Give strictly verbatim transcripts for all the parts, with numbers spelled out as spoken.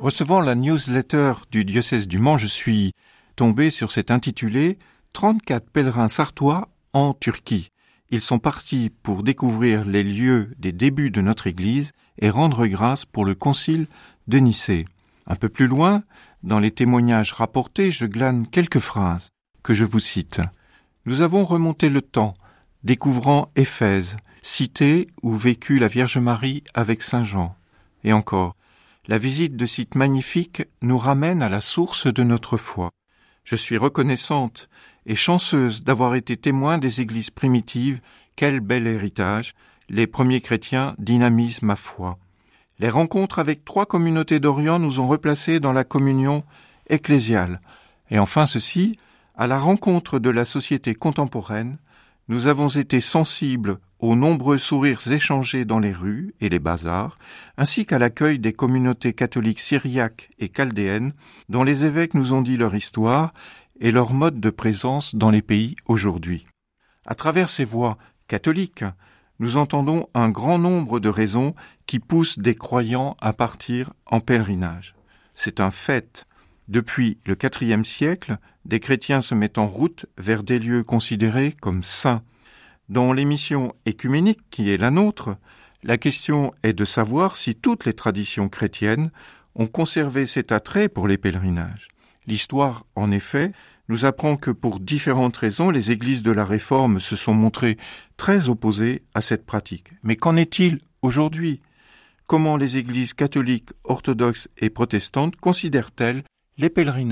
Recevant la newsletter du diocèse du Mans, je suis tombé sur cet intitulé « trente-quatre pèlerins sartois en Turquie ». Ils sont partis pour découvrir les lieux des débuts de notre Église et rendre grâce pour le concile de Nicée. Un peu plus loin, dans les témoignages rapportés, je glane quelques phrases que je vous cite. « Nous avons remonté le temps, découvrant Éphèse, cité où vécut la Vierge Marie avec Saint Jean. Et encore, la visite de sites magnifiques nous ramène à la source de notre foi. Je suis reconnaissante et chanceuse d'avoir été témoin des églises primitives. Quel bel héritage! Les premiers chrétiens dynamisent ma foi. Les rencontres avec trois communautés d'Orient nous ont replacés dans la communion ecclésiale. Et enfin ceci, à la rencontre de la société contemporaine, nous avons été sensibles aux nombreux sourires échangés dans les rues et les bazars, ainsi qu'à l'accueil des communautés catholiques syriaques et chaldéennes, dont les évêques nous ont dit leur histoire et leur mode de présence dans les pays aujourd'hui. À travers ces voix catholiques, nous entendons un grand nombre de raisons qui poussent des croyants à partir en pèlerinage. C'est un fait. Depuis le quatrième siècle, des chrétiens se mettent en route vers des lieux considérés comme saints. Dans l'émission écuménique qui est la nôtre, la question est de savoir si toutes les traditions chrétiennes ont conservé cet attrait pour les pèlerinages. L'histoire, en effet, nous apprend que pour différentes raisons, les églises de la Réforme se sont montrées très opposées à cette pratique. Mais qu'en est-il aujourd'hui ? Comment les églises catholiques, orthodoxes et protestantes considèrent-elles les pèlerinages ?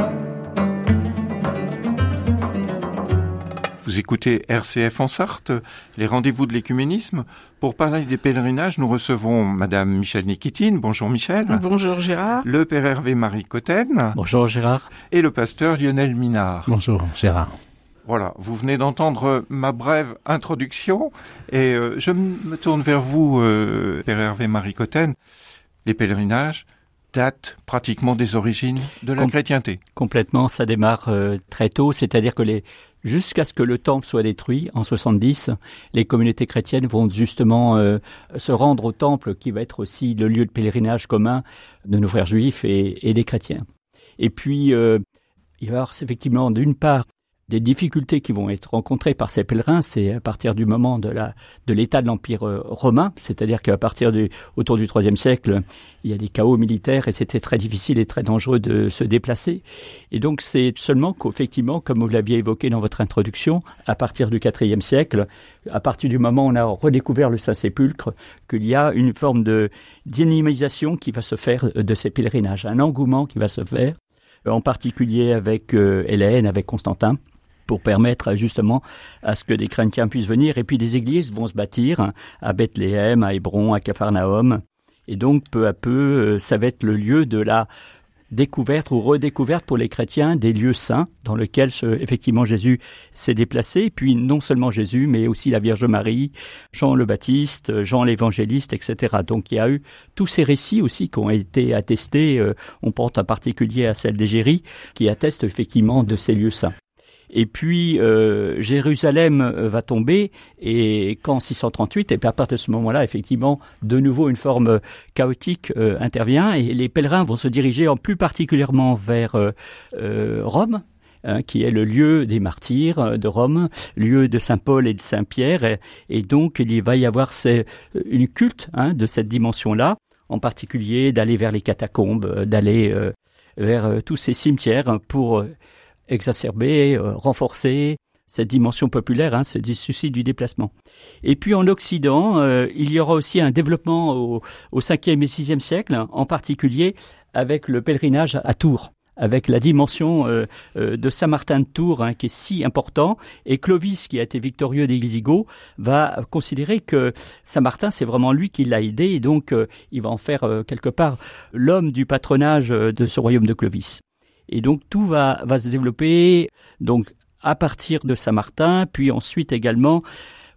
Vous écoutez R C F en Sarthe, les rendez-vous de l'écuménisme. Pour parler des pèlerinages, nous recevons Madame Michèle Nikitine. Bonjour Michèle. Bonjour Gérard. Le Père Hervé Marie Cotten. Bonjour Gérard. Et le pasteur Lionel Minard. Bonjour Gérard. Voilà, vous venez d'entendre ma brève introduction et euh, je me tourne vers vous, euh, Père Hervé Marie Cotten. Les pèlerinages datent pratiquement des origines de la Com- chrétienté. Complètement, ça démarre euh, très tôt, c'est-à-dire que les jusqu'à ce que le temple soit détruit en soixante-dix, les communautés chrétiennes vont justement euh, se rendre au temple qui va être aussi le lieu de pèlerinage commun de nos frères juifs et, et des chrétiens. Et puis, euh, il va y avoir effectivement d'une part des difficultés qui vont être rencontrées par ces pèlerins, c'est à partir du moment de, la, de l'état de l'Empire romain, c'est-à-dire qu'à partir du, autour du troisième siècle, il y a des chaos militaires et c'était très difficile et très dangereux de se déplacer. Et donc c'est seulement qu'effectivement, comme vous l'aviez évoqué dans votre introduction, à partir du quatrième siècle, à partir du moment où on a redécouvert le Saint-Sépulcre, qu'il y a une forme de dynamisation qui va se faire de ces pèlerinages, un engouement qui va se faire, en particulier avec euh, Hélène, avec Constantin, pour permettre justement à ce que des chrétiens puissent venir. Et puis des églises vont se bâtir à Bethléem, à Hébron, à Capharnaüm. Et donc peu à peu, ça va être le lieu de la découverte ou redécouverte pour les chrétiens des lieux saints dans lesquels effectivement Jésus s'est déplacé. Et puis non seulement Jésus, mais aussi la Vierge Marie, Jean le Baptiste, Jean l'Évangéliste, et cetera. Donc il y a eu tous ces récits aussi qui ont été attestés. On pense en particulier à celle d'Égérie, qui atteste effectivement de ces lieux saints. Et puis euh, Jérusalem va tomber et qu'en six cent trente-huit, et puis à partir de ce moment-là, effectivement, de nouveau une forme chaotique euh, intervient et les pèlerins vont se diriger en plus particulièrement vers euh, euh, Rome, hein, qui est le lieu des martyrs de Rome, lieu de Saint Paul et de Saint Pierre, et, et donc il va y avoir ces, une culte hein, de cette dimension-là, en particulier d'aller vers les catacombes, d'aller euh, vers euh, tous ces cimetières pour euh, exacerber, euh, renforcer cette dimension populaire, hein, ce souci du déplacement. Et puis en Occident, euh, il y aura aussi un développement au, au cinquième et sixième siècle, en particulier avec le pèlerinage à Tours, avec la dimension euh, euh, de Saint-Martin de Tours hein, qui est si important. Et Clovis, qui a été victorieux des Visigoths, va considérer que Saint-Martin, c'est vraiment lui qui l'a aidé, et donc euh, il va en faire euh, quelque part l'homme du patronage euh, de ce royaume de Clovis. Et donc tout va, va se développer donc à partir de Saint-Martin, puis ensuite également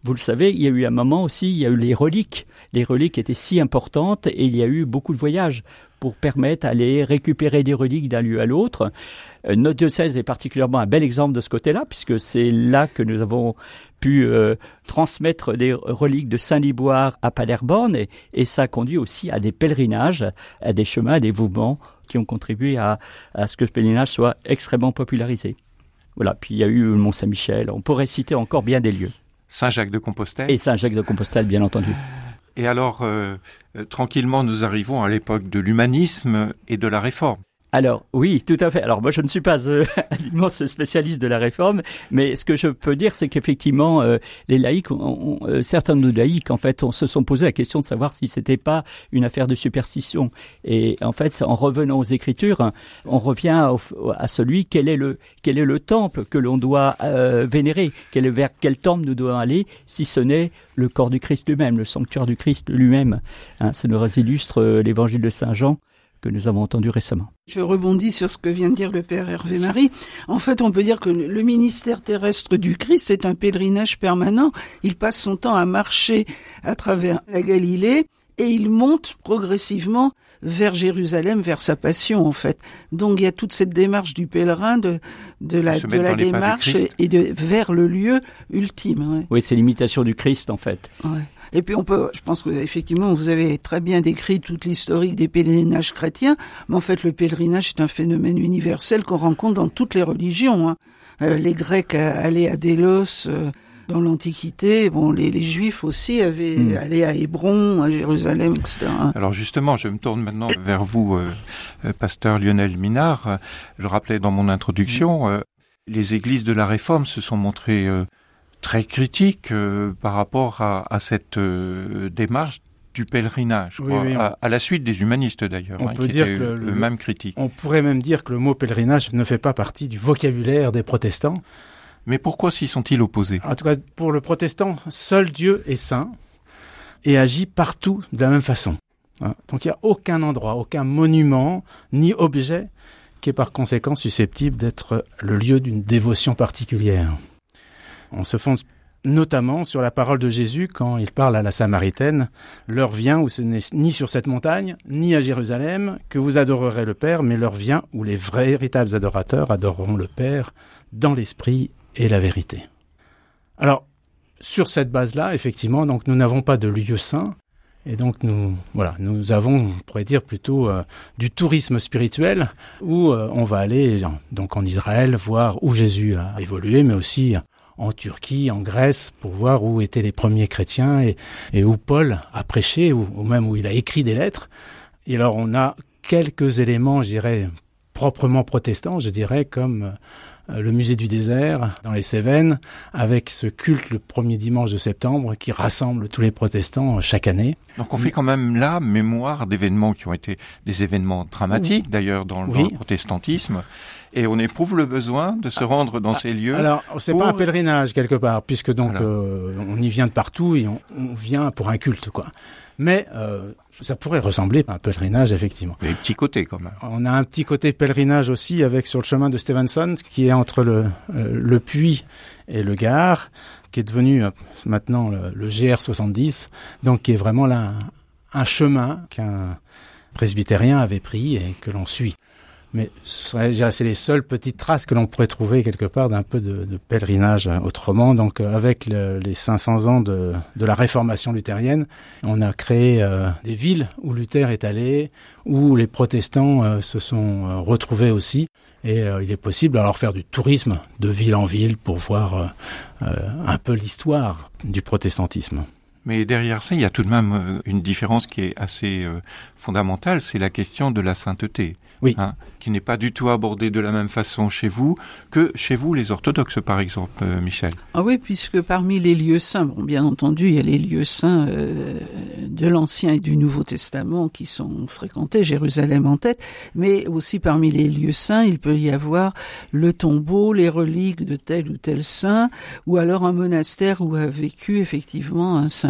vous le savez, il y a eu un moment aussi, il y a eu les reliques. Les reliques étaient si importantes et il y a eu beaucoup de voyages pour permettre d'aller récupérer des reliques d'un lieu à l'autre. Euh, notre diocèse est particulièrement un bel exemple de ce côté-là, puisque c'est là que nous avons pu euh, transmettre des reliques de Saint-Liboire à Paderborn, et, et ça conduit aussi à des pèlerinages, à des chemins, à des mouvements qui ont contribué à, à ce que ce pèlerinage soit extrêmement popularisé. Voilà, puis il y a eu le Mont-Saint-Michel, on pourrait citer encore bien des lieux. Saint-Jacques-de-Compostelle. Et Saint-Jacques-de-Compostelle, bien entendu. Et alors, euh, euh, tranquillement, nous arrivons à l'époque de l'humanisme et de la réforme. Alors, oui, tout à fait. Alors, moi, je ne suis pas euh, un immense spécialiste de la réforme, mais ce que je peux dire, c'est qu'effectivement, euh, les laïcs, on, on, euh, certains de nos laïcs, en fait, on se sont posé la question de savoir si c'était pas une affaire de superstition. Et en fait, en revenant aux Écritures, on revient au, à celui, quel est le, quel est le temple que l'on doit euh, vénérer, quel, vers quel temple nous devons aller, si ce n'est le corps du Christ lui-même, le sanctuaire du Christ lui-même. Hein, ça nous illustre euh, l'évangile de Saint Jean, que nous avons entendu récemment. Je rebondis sur ce que vient de dire le Père Hervé Marie. En fait, on peut dire que le ministère terrestre du Christ est un pèlerinage permanent. Il passe son temps à marcher à travers la Galilée et il monte progressivement vers Jérusalem, vers sa passion, en fait. Donc, il y a toute cette démarche du pèlerin, de, de la, de la démarche et de, vers le lieu ultime. Ouais. Oui, c'est l'imitation du Christ, en fait. Ouais. Et puis on peut, je pense que effectivement vous avez très bien décrit toute l'historique des pèlerinages chrétiens, mais en fait le pèlerinage est un phénomène universel qu'on rencontre dans toutes les religions. Hein. Euh, les Grecs allaient à Délos euh, dans l'Antiquité, bon les, les Juifs aussi avaient mmh. allé à Hébron, à Jérusalem, et cetera. Alors justement, je me tourne maintenant vers vous, euh, euh, pasteur Lionel Minard. Je rappelais dans mon introduction, euh, les églises de la Réforme se sont montrées euh, très critique euh, par rapport à, à cette euh, démarche du pèlerinage, oui, quoi, oui, on... à, à la suite des humanistes d'ailleurs, on hein, peut qui dire étaient que le, eux-mêmes critiques. On pourrait même dire que le mot pèlerinage ne fait pas partie du vocabulaire des protestants. Mais pourquoi s'y sont-ils opposés ? En tout cas, pour le protestant, seul Dieu est saint et agit partout de la même façon. Donc il n'y a aucun endroit, aucun monument, ni objet qui est par conséquent susceptible d'être le lieu d'une dévotion particulière. On se fonde notamment sur la parole de Jésus quand il parle à la Samaritaine. « L'heure vient où ce n'est ni sur cette montagne, ni à Jérusalem, que vous adorerez le Père, mais l'heure vient où les vrais, véritables adorateurs adoreront le Père dans l'esprit et la vérité. » Alors, sur cette base-là, effectivement, donc nous n'avons pas de lieu saint, et donc nous, voilà, nous avons, on pourrait dire plutôt euh, du tourisme spirituel où euh, on va aller donc en Israël voir où Jésus a évolué, mais aussi en Turquie, en Grèce, pour voir où étaient les premiers chrétiens et, et où Paul a prêché, ou, ou même où il a écrit des lettres. Et alors on a quelques éléments, je dirais, proprement protestants, je dirais, comme euh, le musée du désert dans les Cévennes, avec ce culte le premier dimanche de septembre qui rassemble tous les protestants chaque année. Donc on fait quand même là mémoire d'événements qui ont été des événements dramatiques, oui. d'ailleurs, dans, oui. dans le protestantisme. Et on éprouve le besoin de se rendre dans ah, ces lieux. Alors, c'est pour... pas un pèlerinage quelque part, puisque donc euh, on y vient de partout et on, on vient pour un culte, quoi. Mais euh, ça pourrait ressembler à un pèlerinage, effectivement. Il y a un petit côté, quand même. On a un petit côté pèlerinage aussi, avec sur le chemin de Stevenson, qui est entre le, euh, le Puy et le Gard, qui est devenu euh, maintenant le, le G R soixante-dix, donc qui est vraiment là un, un chemin qu'un presbytérien avait pris et que l'on suit. Mais c'est les seules petites traces que l'on pourrait trouver quelque part d'un peu de, de pèlerinage autrement. Donc avec le, les cinq cents ans de, de la réformation luthérienne, on a créé euh, des villes où Luther est allé, où les protestants euh, se sont euh, retrouvés aussi. Et euh, il est possible alors faire du tourisme de ville en ville pour voir euh, euh, un peu l'histoire du protestantisme. Mais derrière ça, il y a tout de même une différence qui est assez euh, fondamentale, c'est la question de la sainteté. Oui. Hein, qui n'est pas du tout abordée de la même façon chez vous que chez vous, les orthodoxes, par exemple, euh, Michel. Ah oui, puisque parmi les lieux saints, bon, bien entendu, il y a les lieux saints euh, de l'Ancien et du Nouveau Testament qui sont fréquentés, Jérusalem en tête, mais aussi parmi les lieux saints, il peut y avoir le tombeau, les reliques de tel ou tel saint, ou alors un monastère où a vécu effectivement un saint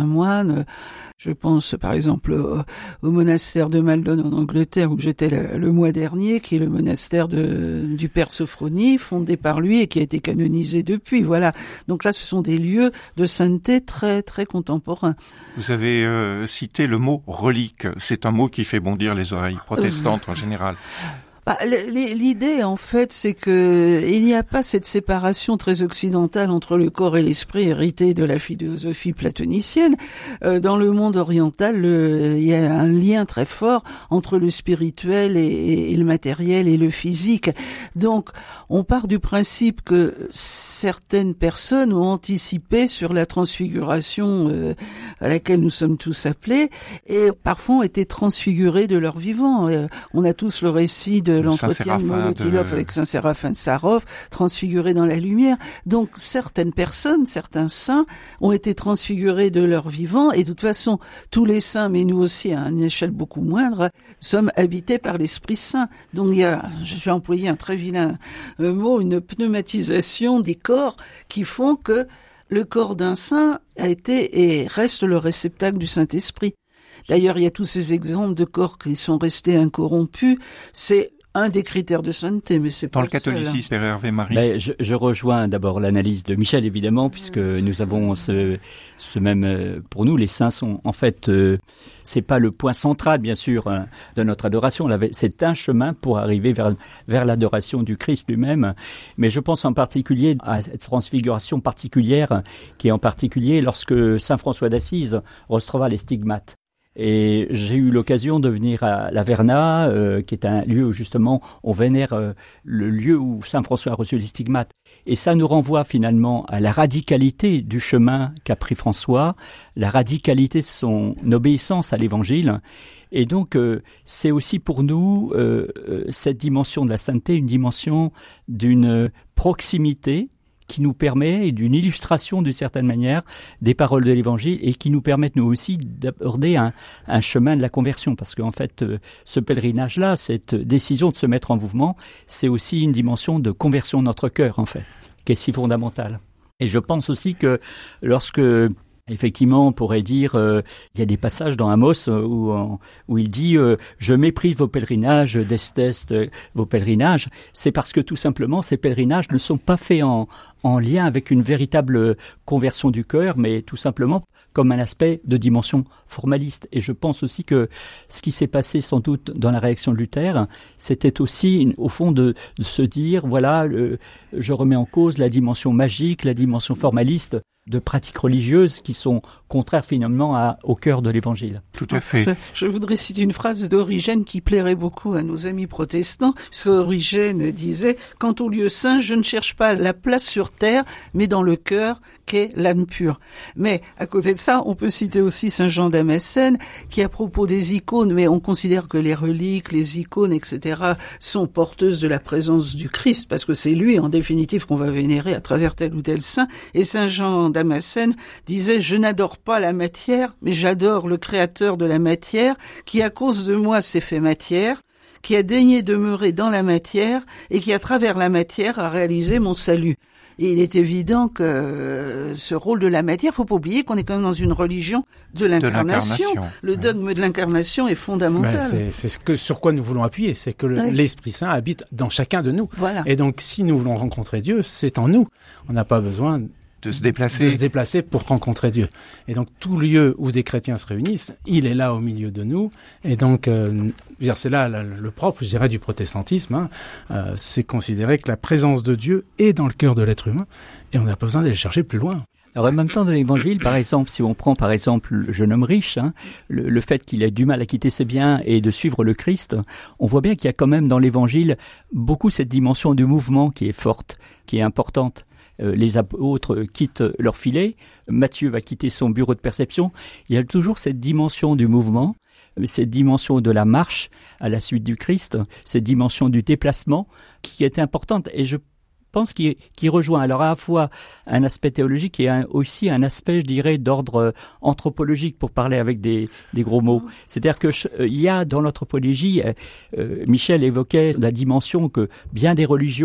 certains moines. Je pense par exemple au, au monastère de Maldon en Angleterre où j'étais le, le mois dernier, qui est le monastère de, du Père Sophronie, fondé par lui et qui a été canonisé depuis. Voilà. Donc là, ce sont des lieux de sainteté très très contemporains. Vous avez euh, cité le mot relique. C'est un mot qui fait bondir les oreilles protestantes euh... en général. Bah, l'idée, en fait, c'est que il n'y a pas cette séparation très occidentale entre le corps et l'esprit hérité de la philosophie platonicienne. Euh, dans le monde oriental, le, il y a un lien très fort entre le spirituel et, et le matériel et le physique. Donc, on part du principe que certaines personnes ont anticipé sur la transfiguration euh, à laquelle nous sommes tous appelés et parfois ont été transfigurés de leur vivant. Euh, on a tous le récit de de l'entretien de Molotilov de... avec Saint Séraphin de Sarov, transfiguré dans la lumière. Donc, certaines personnes, certains saints ont été transfigurés de leur vivant, et de toute façon, tous les saints, mais nous aussi, à une échelle beaucoup moindre, sommes habités par l'Esprit Saint. Donc, il y a, je vais employer un très vilain mot, une pneumatisation des corps qui font que le corps d'un saint a été et reste le réceptacle du Saint-Esprit. D'ailleurs, il y a tous ces exemples de corps qui sont restés incorrompus. C'est un des critères de sainteté, mais c'est pas dans le catholicisme, Père Hervé Marie. Ben, je, je rejoins d'abord l'analyse de Michel, évidemment, puisque nous avons ce, ce même. Pour nous, les saints sont en fait, euh, c'est pas le point central, bien sûr, hein, de notre adoration. C'est un chemin pour arriver vers vers l'adoration du Christ lui-même. Mais je pense en particulier à cette transfiguration particulière, qui est en particulier lorsque Saint François d'Assise reçoit les stigmates. Et j'ai eu l'occasion de venir à la Verna, euh, qui est un lieu où justement on vénère euh, le lieu où Saint François a reçu les stigmates. Et ça nous renvoie finalement à la radicalité du chemin qu'a pris François, la radicalité de son obéissance à l'Évangile. Et donc euh, c'est aussi pour nous euh, cette dimension de la sainteté, une dimension d'une proximité qui nous permet, et d'une illustration d'une certaine manière, des paroles de l'Évangile, et qui nous permettent nous aussi d'aborder un, un chemin de la conversion. Parce qu'en fait, euh, ce pèlerinage-là, cette décision de se mettre en mouvement, c'est aussi une dimension de conversion de notre cœur, en fait, qui est si fondamentale. Et je pense aussi que lorsque... Effectivement, on pourrait dire, euh, il y a des passages dans Amos où, où il dit euh, « Je méprise vos pèlerinages, je déteste vos pèlerinages ». C'est parce que tout simplement, ces pèlerinages ne sont pas faits en, en lien avec une véritable conversion du cœur, mais tout simplement comme un aspect de dimension formaliste. Et je pense aussi que ce qui s'est passé sans doute dans la réaction de Luther, c'était aussi au fond de, de se dire, voilà, le, je remets en cause la dimension magique, la dimension formaliste de pratiques religieuses qui sont contraires finalement à, au cœur de l'Évangile. Tout à fait. Je, je voudrais citer une phrase d'Origène qui plairait beaucoup à nos amis protestants, puisque Origène disait « Quant au lieu saint, je ne cherche pas la place sur terre, mais dans le cœur qu'est l'âme pure. » Mais à côté de ça, on peut citer aussi Saint Jean Damascène, qui à propos des icônes, mais on considère que les reliques, les icônes, et cetera, sont porteuses de la présence du Christ, parce que c'est lui, en définitive, qu'on va vénérer à travers tel ou tel saint. Et Saint Jean Damascène disait « Je n'adore pas la matière, mais j'adore le créateur de la matière, qui à cause de moi s'est fait matière, qui a daigné demeurer dans la matière, et qui à travers la matière a réalisé mon salut. » Et il est évident que ce rôle de la matière, faut pas oublier qu'on est quand même dans une religion de l'incarnation. De l'incarnation. Le dogme ouais. de l'incarnation est fondamental. Ben c'est, c'est ce que, sur quoi nous voulons appuyer, c'est que le, ouais. l'Esprit Saint habite dans chacun de nous. Voilà. Et donc, si nous voulons rencontrer Dieu, c'est en nous. On n'a pas besoin de se déplacer. de se déplacer pour rencontrer Dieu. Et donc, tout lieu où des chrétiens se réunissent, il est là au milieu de nous. Et donc, euh, c'est là le, le propre, je dirais, du protestantisme. Hein. Euh, c'est considérer que la présence de Dieu est dans le cœur de l'être humain. Et on n'a pas besoin d'aller chercher plus loin. Alors, en même temps, dans l'Évangile, par exemple, si on prend, par exemple, le jeune homme riche, hein, le, le fait qu'il ait du mal à quitter ses biens et de suivre le Christ, on voit bien qu'il y a quand même dans l'Évangile beaucoup cette dimension du mouvement qui est forte, qui est importante. Les apôtres quittent leur filet, Matthieu va quitter son bureau de perception. Il y a toujours cette dimension du mouvement, cette dimension de la marche à la suite du Christ, cette dimension du déplacement qui est importante. Et je pense qu'il, qu'il rejoint alors à la fois un aspect théologique et un, aussi un aspect, je dirais, d'ordre anthropologique, pour parler avec des, des gros mots. C'est-à-dire que euh, il y a dans l'anthropologie, euh, Michel évoquait la dimension que bien des religions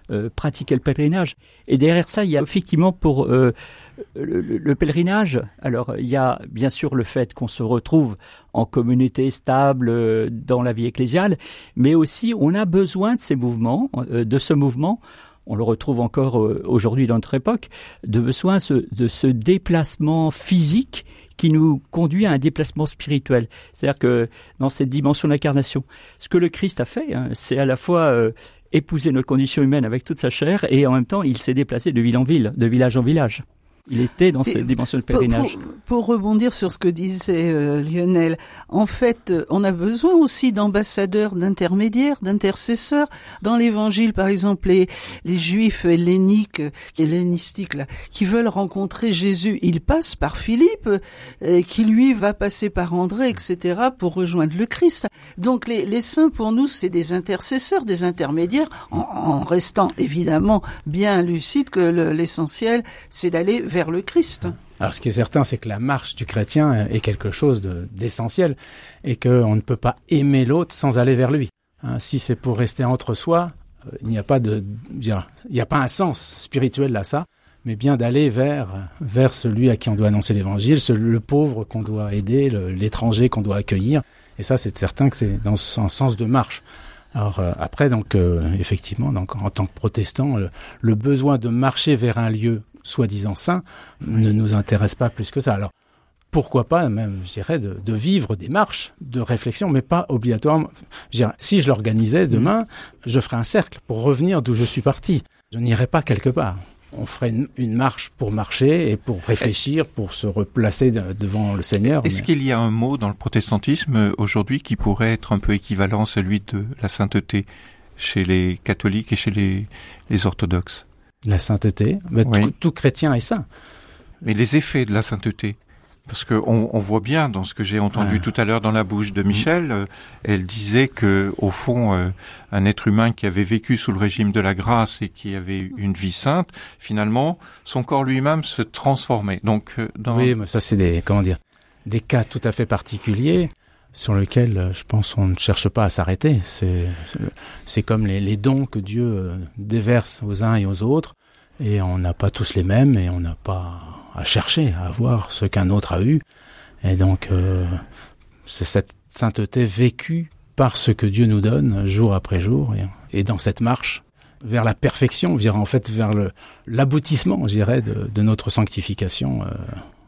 euh, pratiquer le pèlerinage. Et derrière ça, il y a effectivement pour euh, le, le pèlerinage, alors il y a bien sûr le fait qu'on se retrouve en communauté stable euh, dans la vie ecclésiale, mais aussi on a besoin de ces mouvements, euh, de ce mouvement. On le retrouve encore euh, aujourd'hui dans notre époque, de besoin ce, de ce déplacement physique qui nous conduit à un déplacement spirituel. C'est-à-dire que dans cette dimension d'incarnation, ce que le Christ a fait, hein, c'est à la fois euh, épouser notre condition humaine avec toute sa chair et en même temps, il s'est déplacé de ville en ville, de village en village. Il était dans cette dimension de pèlerinage. Pour, pour, pour rebondir sur ce que disait euh, Lionel, en fait, on a besoin aussi d'ambassadeurs, d'intermédiaires, d'intercesseurs. Dans l'Évangile, par exemple, les, les Juifs helléniques, hellénistiques, là, qui veulent rencontrer Jésus, ils passent par Philippe, euh, qui lui va passer par André, et cetera, pour rejoindre le Christ. Donc les, les saints, pour nous, c'est des intercesseurs, des intermédiaires, en, en restant évidemment bien lucide que le, l'essentiel, c'est d'aller vers vers le Christ. Alors ce qui est certain, c'est que la marche du chrétien est quelque chose de, d'essentiel et qu'on ne peut pas aimer l'autre sans aller vers lui. Hein, si c'est pour rester entre soi, euh, il n'y a pas de, il n'y a pas un sens spirituel à ça, mais bien d'aller vers vers celui à qui on doit annoncer l'évangile, le pauvre qu'on doit aider, le, l'étranger qu'on doit accueillir. Et ça, c'est certain que c'est dans un sens de marche. Alors euh, après, donc euh, effectivement, donc en tant que protestant, le, le besoin de marcher vers un lieu soi-disant saint ne nous intéresse pas plus que ça. Alors pourquoi pas même, je dirais, de, de vivre des marches de réflexion, mais pas obligatoirement. Je dirais, si je l'organisais demain, je ferais un cercle pour revenir d'où je suis parti. Je n'irais pas quelque part. On ferait une, une marche pour marcher et pour réfléchir, pour se replacer de, devant le Seigneur. Est-ce mais... qu'il y a un mot dans le protestantisme aujourd'hui qui pourrait être un peu équivalent à celui de la sainteté chez les catholiques et chez les, les orthodoxes? La sainteté, bah, oui. tout, tout chrétien est saint. Mais les effets de la sainteté, parce que on, on voit bien dans ce que j'ai entendu ah. tout à l'heure dans la bouche de Michel, mmh. euh, elle disait que au fond, euh, un être humain qui avait vécu sous le régime de la grâce et qui avait une vie sainte, finalement, son corps lui-même se transformait. Donc, euh, dans... oui, mais ça c'est des comment dire, des cas tout à fait particuliers. Sur lequel, je pense, on ne cherche pas à s'arrêter. C'est, c'est comme les, les dons que Dieu déverse aux uns et aux autres, et on n'a pas tous les mêmes, et on n'a pas à chercher à avoir ce qu'un autre a eu. Et donc, euh, c'est cette sainteté vécue par ce que Dieu nous donne jour après jour, et, et dans cette marche vers la perfection, vers, en fait, vers le, l'aboutissement, je dirais, de, de notre sanctification euh,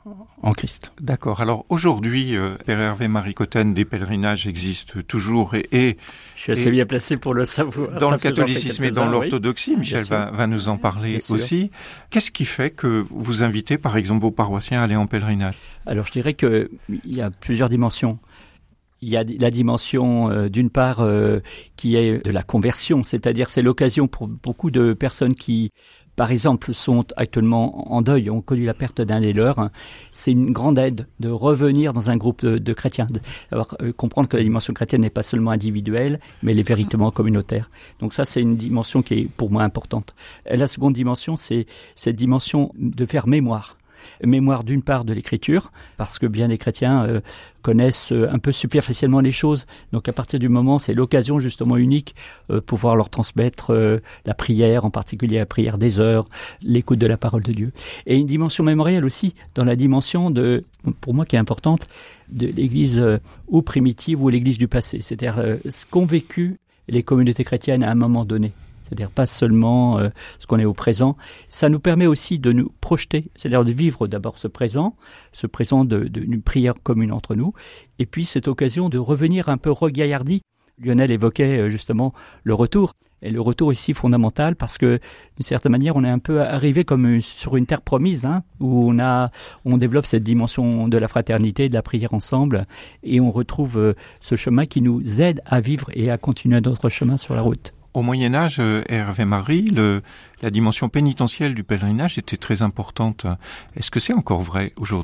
en Christ. D'accord. Alors aujourd'hui, euh, Père Hervé Marie Cotten, des pèlerinages existent toujours et, et je suis assez et, bien placé pour le savoir. Dans le catholicisme et dans l'orthodoxie, oui. Michel va, va nous en parler bien aussi. Sûr. Qu'est-ce qui fait que vous invitez, par exemple, vos paroissiens à aller en pèlerinage? Alors je dirais que il y a plusieurs dimensions. Il y a la dimension, euh, d'une part, euh, qui est de la conversion, c'est-à-dire c'est l'occasion pour beaucoup de personnes qui, par exemple, sont actuellement en deuil, ont connu la perte d'un des leurs. C'est une grande aide de revenir dans un groupe de, de chrétiens. Alors, euh, comprendre que la dimension chrétienne n'est pas seulement individuelle, mais elle est véritablement communautaire. Donc ça, c'est une dimension qui est pour moi importante. Et la seconde dimension, c'est cette dimension de faire mémoire. Mémoire d'une part de l'écriture, parce que bien des chrétiens euh, connaissent euh, un peu superficiellement les choses. Donc à partir du moment, c'est l'occasion justement unique euh, pour pouvoir leur transmettre euh, la prière, en particulier la prière des heures, l'écoute de la parole de Dieu. Et une dimension mémorielle aussi, dans la dimension de, pour moi qui est importante, de l'Église euh, ou primitive ou l'Église du passé. C'est-à-dire euh, ce qu'ont vécu les communautés chrétiennes à un moment donné. C'est-à-dire pas seulement euh, ce qu'on est au présent. Ça nous permet aussi de nous projeter, c'est-à-dire de vivre d'abord ce présent, ce présent de, de, d'une prière commune entre nous, et puis cette occasion de revenir un peu regaillardi. Lionel évoquait euh, justement le retour, et le retour ici fondamental parce que d'une certaine manière on est un peu arrivé comme sur une terre promise, hein, où on a, on développe cette dimension de la fraternité, de la prière ensemble, et on retrouve euh, ce chemin qui nous aide à vivre et à continuer notre chemin sur la route. Au Moyen-Âge, euh, Hervé Marie, le, la dimension pénitentielle du pèlerinage était très importante. Est-ce que c'est encore vrai aujourd'hui ?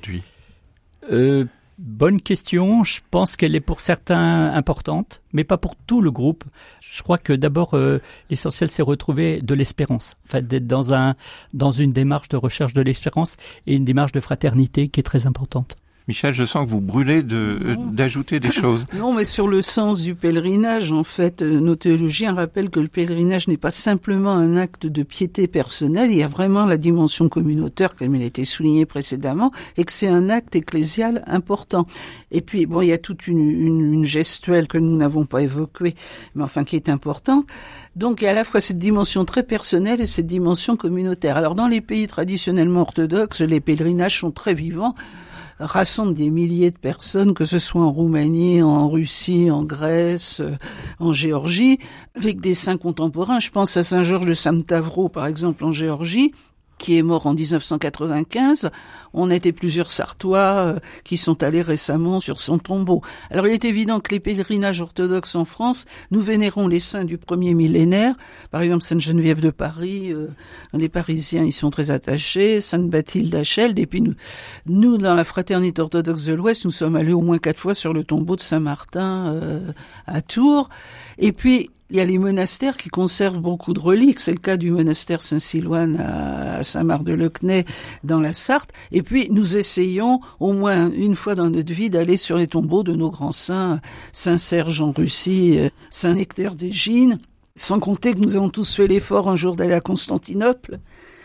euh, Bonne question. Je pense qu'elle est pour certains importante, mais pas pour tout le groupe. Je crois que d'abord, euh, l'essentiel, c'est retrouver de l'espérance. En fait, d'être dans, un, dans une démarche de recherche de l'espérance et une démarche de fraternité qui est très importante. Michel, je sens que vous brûlez de, euh, d'ajouter des choses. Non, mais sur le sens du pèlerinage, en fait, euh, nos théologiens rappellent que le pèlerinage n'est pas simplement un acte de piété personnelle, il y a vraiment la dimension communautaire, comme il a été souligné précédemment, et que c'est un acte ecclésial important. Et puis, bon, il y a toute une, une, une gestuelle que nous n'avons pas évoquée, mais enfin qui est importante. Donc, il y a à la fois cette dimension très personnelle et cette dimension communautaire. Alors, dans les pays traditionnellement orthodoxes, les pèlerinages sont très vivants, rassemblent des milliers de personnes, que ce soit en Roumanie, en Russie, en Grèce, en Géorgie, avec des saints contemporains. Je pense à Saint Georges de Samtavro, par exemple, en Géorgie, qui est mort en dix-neuf cent quatre-vingt-quinze. On était plusieurs Sartois euh, qui sont allés récemment sur son tombeau. Alors il est évident que les pèlerinages orthodoxes en France, nous vénérons les saints du premier millénaire. Par exemple, Sainte Geneviève de Paris, euh, les Parisiens y sont très attachés, Sainte Bathilde d'Achelde. Et puis nous, nous, dans la Fraternité orthodoxe de l'Ouest, nous sommes allés au moins quatre fois sur le tombeau de Saint-Martin euh, à Tours. Et puis, il y a les monastères qui conservent beaucoup de reliques. C'est le cas du monastère Saint-Silouane à Saint-Marc-de-Lecnay dans la Sarthe. Et puis, nous essayons au moins une fois dans notre vie d'aller sur les tombeaux de nos grands saints, Saint-Serge en Russie, Saint-Nectaire d'Égine. Sans compter que nous avons tous fait l'effort un jour d'aller à Constantinople.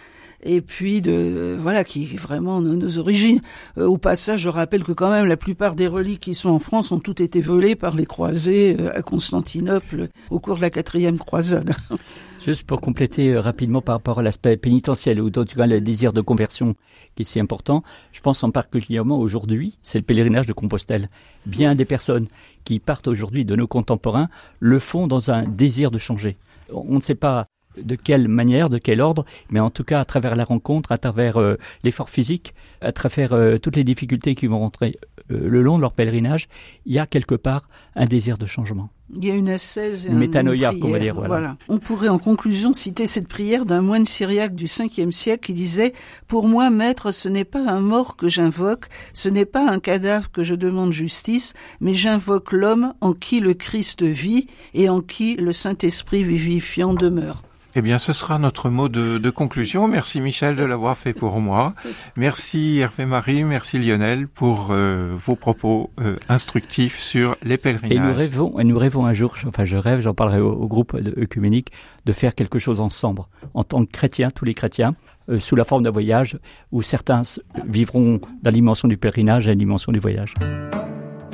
Et puis de voilà qui est vraiment nos, nos origines. Euh, au passage, je rappelle que quand même la plupart des reliques qui sont en France ont toutes été volées par les croisés euh, à Constantinople au cours de la quatrième croisade. Juste pour compléter euh, rapidement par rapport à l'aspect pénitentiel ou en tout cas le désir de conversion qui est si important, je pense en particulièrement aujourd'hui, c'est le pèlerinage de Compostelle. Bien des personnes qui partent aujourd'hui de nos contemporains le font dans un désir de changer. On ne sait pas de quelle manière, de quel ordre, mais en tout cas à travers la rencontre, à travers euh, l'effort physique, à travers euh, toutes les difficultés qui vont rentrer euh, le long de leur pèlerinage, il y a quelque part un désir de changement. Il y a une ascèse et une un, métanoïa, une on va prière. dire. Voilà. Voilà. On pourrait en conclusion citer cette prière d'un moine syriaque du cinquième siècle qui disait « Pour moi, maître, ce n'est pas un mort que j'invoque, ce n'est pas un cadavre que je demande justice, mais j'invoque l'homme en qui le Christ vit et en qui le Saint-Esprit vivifiant demeure. » Eh bien, ce sera notre mot de, de conclusion. Merci Michel de l'avoir fait pour moi. Merci Hervé-Marie, merci Lionel pour euh, vos propos euh, instructifs sur les pèlerinages. Et nous rêvons, et nous rêvons un jour, enfin je rêve, j'en parlerai au, au groupe de œcuménique, de faire quelque chose ensemble, en tant que chrétiens, tous les chrétiens, euh, sous la forme d'un voyage, où certains vivront dans la dimension du pèlerinage et la dimension du voyage.